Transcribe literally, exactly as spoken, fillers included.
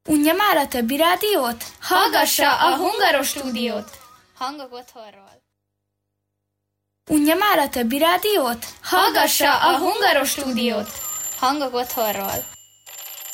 Unja már a többi rádiót? Hallgassa a Hungaros Stúdiót! Hangok otthonról. Unja már a többi rádiót? Hallgassa a Hungaros Stúdiót! Hangok otthonról.